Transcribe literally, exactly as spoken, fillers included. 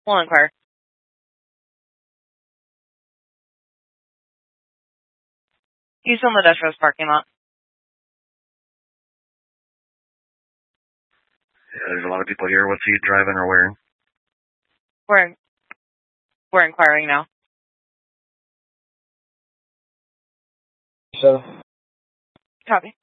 We'll inquire. He's in the Dutch Rose parking lot. Yeah, there's a lot of people here. What's he driving or wearing? We're, we're inquiring now. So. Copy.